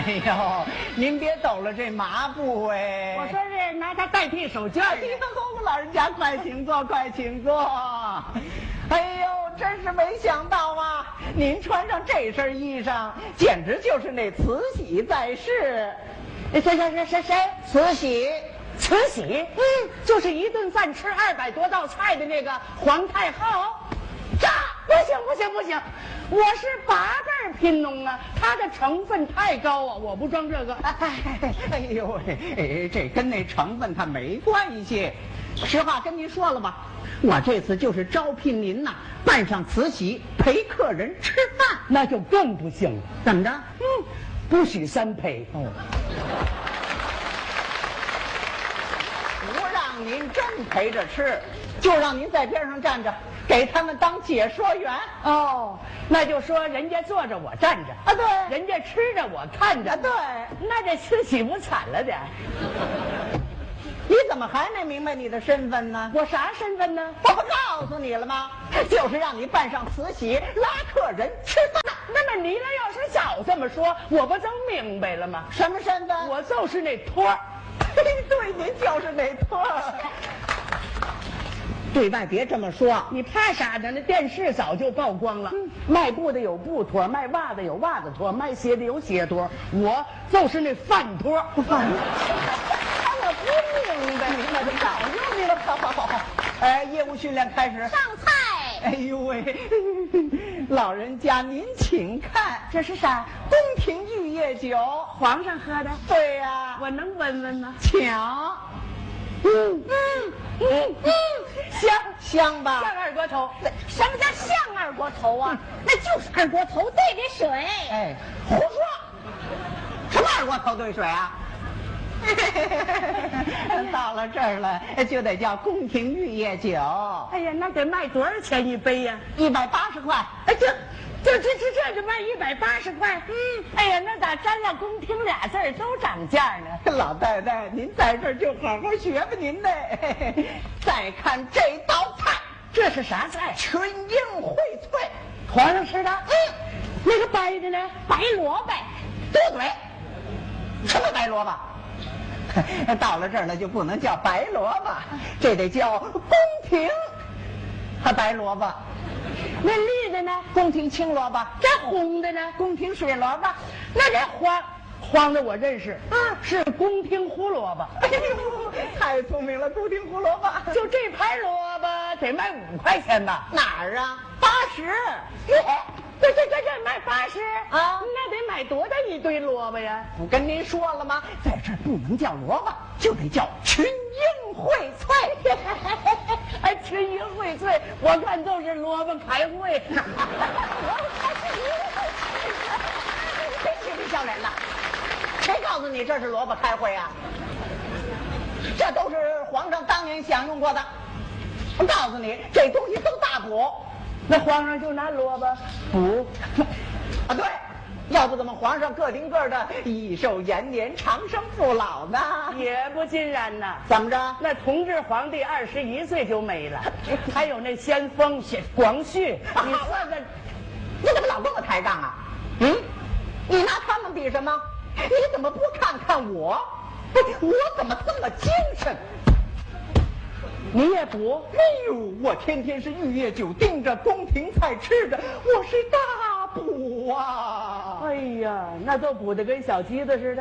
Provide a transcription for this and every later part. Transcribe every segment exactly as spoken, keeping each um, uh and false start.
哎呦，您别抖了这麻布哎！ 我说是拿它代替手绢。 哎呦，老人家快请坐，快请坐。哎呦，真是没想到啊！您穿上这身衣裳，简直就是那慈禧在世。 谁谁谁谁谁？ 慈禧。 慈禧，嗯，就是一顿饭吃二百多道菜的那个皇太后。这不行不行不行，我是八辈贫农啊，它的成分太高啊，我不装这个。 哎哎呦喂，哎，这跟那成分它没关系。实话跟您说了吧，我这次就是招聘您呐、啊，扮上慈禧陪客人吃饭， 那就更不行了。 怎么着？ 嗯，不许三陪。哦。 您真陪着吃，就让您在边上站着，给他们当解说员。 哦，那就说人家坐着我站着啊，对， 人家吃着我看着， 啊，对， 那这慈禧不惨了点？ 你怎么还没明白你的身份呢？ 我啥身份呢？ 我不告诉你了吗？就是让你扮上慈禧拉客人吃饭。 那么你呢？要是早这么说，我不都明白了吗？ 什么身份？ 我就是那托儿。 对，您就是那托儿。对外别这么说， 你怕啥呢？那电视早就曝光了。嗯、卖布的有布托，卖袜子有袜子托，卖鞋的有鞋托，我就是那饭托。 饭托。我不明白，明白就告诉你了。好好好好，哎，业务训练开始。 上菜。 哎呦喂，老人家您请看， 这是啥？ 宫廷玉液酒， 皇上喝的。 对呀、啊， 我能闻闻吗？ 抢。 嗯嗯嗯嗯，香香吧？ 像二锅头。 什么叫像二锅头啊？那就是二锅头兑的水。 哎，胡说！什么二锅头兑水啊？到了这儿了，就得叫宫廷玉液酒。 哎呀，那得卖多少钱一杯呀？ 一百八十块。 哎，这这这这这就卖一百八十块。嗯，哎呀，那咋沾了宫廷俩字儿都涨价呢？ 老太太，您在这儿就好好学吧您的。再看这道菜， 这是啥菜？ 群英荟萃， 皇上吃的。 嗯， 那个白的呢？ 白萝卜。 多嘴。什么白萝卜？到了这儿了就不能叫白萝卜，这得叫宫廷和白萝卜。 那绿的呢？ 宫廷青萝卜。 这红的呢？ 宫廷水萝卜。 那这黄黄的我认识，嗯，是宫廷胡萝卜。 哎呦，太聪明了，宫廷胡萝卜。 就这盘萝卜得卖五块钱吧？ 哪儿啊？八十。 这这这这卖八十啊？ 那得买多大一堆萝卜呀？ 不跟您说了吗？在这儿不能叫萝卜，就得叫群英荟萃。 哎，群英荟萃，我看都是萝卜开会。 真是不笑脸的！谁告诉你这是萝卜开会啊？这都是皇上当年享用过的。我告诉你，这东西都大补。 那皇上就拿萝卜补啊？对，要不怎么皇上个顶个的益寿延年、长生不老呢？ 也不尽然呐。 怎么着？ 那同治皇帝二十一岁就没了，还有那先锋广旭，你说这， 你怎么老跟我抬杠啊？嗯，你拿他们比什么？你怎么不看看我？我怎么这么精神？ 你也补？ 哎呦，我天天是玉液酒盯着，宫廷菜吃着，我是大补啊！ 哎呀，那都补得跟小鸡子似的。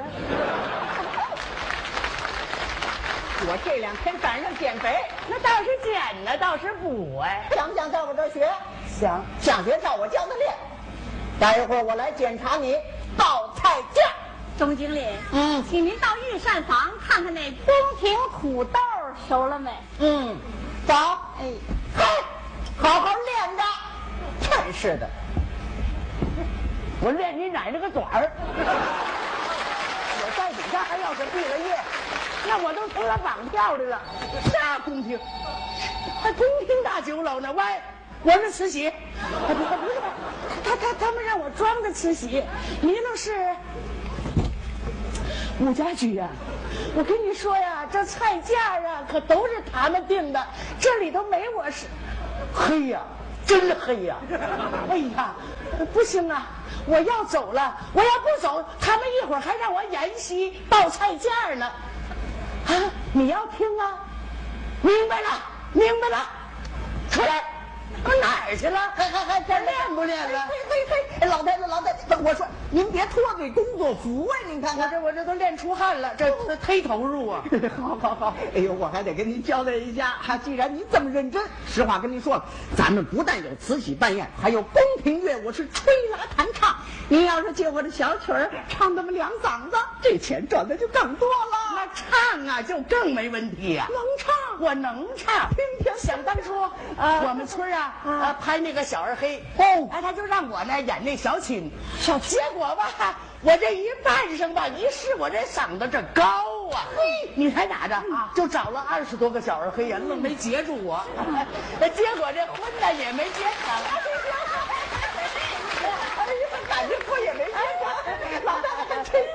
我这两天赶上减肥， 那倒是减呢，倒是补哎。 想不想在我这儿学？ 想。 想学照我教的练。待一会儿我来检查你报菜价。 总经理， 嗯， 请您到御膳房看看那宫廷土豆熟了没？ 嗯，走。 哎， 嘿，好好练着。真是的， 我练你奶奶个短儿！我在底下还要是毕了业，那我都成了绑票的了。啥宫廷？还宫廷大酒楼呢？喂，我是慈禧。不不不是，他他他们让我装的慈禧，你那是。吴家驹呀、啊，我跟你说呀，这菜价啊可都是他们定的，这里头没我是黑呀，真黑呀！哎呀，不行啊， 我要走了，我要不走，他们一会儿还让我演戏报菜价呢。啊，你要听啊？明白了，明白了，出来。我哪儿去了？ 还还还这练不练了？ 嘿嘿嘿，老太太老太太，我说您别脱罪工作服啊！您看看， 我这我这都练出汗了，这这忒投入啊！ 好好好，哎呦，我还得跟您交代一下，哈，既然您这么认真，实话跟您说了，咱们不但有慈禧办宴，还有宫廷乐舞是吹拉弹唱。您要是借我这小曲儿唱那么两嗓子，这钱赚的就更多了。 那唱啊，就更没问题呀、啊。 能唱， 我能唱。 听听， 想当初， 啊， 我们村啊， 啊， 啊拍那个小二黑， 哦， 哎，他就让我呢演那小青， 小结果吧，我这一扮上吧，一试我这嗓子这高啊，嘿，你猜咋着啊？就找了二十多个小二黑呀，愣没截住我，结果这婚呢也没结成。 哎呀，感情婚也没结成，老大还吹。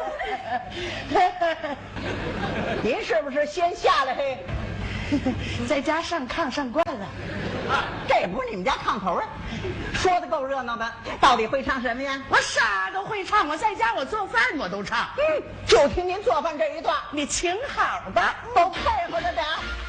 您是不是先下来嘿？ 在家上炕上惯了， 这不是你们家炕头啊？说的够热闹的，到底会唱什么呀？ 我啥都会唱，我在家我做饭我都唱。 嗯，就听您做饭这一段， 你请好吧， 都配合着点儿。